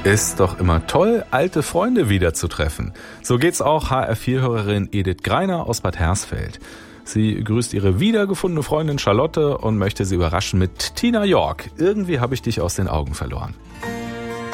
Ist doch immer toll, alte Freunde wiederzutreffen. So geht's auch HR4-Hörerin Edith Greiner aus Bad Hersfeld. Sie grüßt ihre wiedergefundene Freundin Charlotte und möchte sie überraschen mit Tina York. Irgendwie habe ich dich aus den Augen verloren.